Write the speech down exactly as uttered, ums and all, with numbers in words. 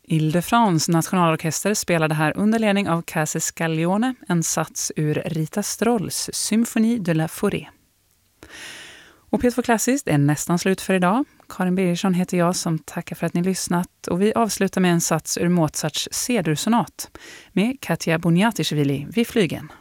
Ile-de-France nationalorkester spelade här under ledning av Case Scaglione en sats ur Rita Strolls Symphonie de la Forêt. Och P två Klassiskt är nästan slut för idag. Karin Birgersson heter jag som tackar för att ni lyssnat, och vi avslutar med en sats ur Mozarts C-dur-sonat med Katja Boniatishvili vid flygen.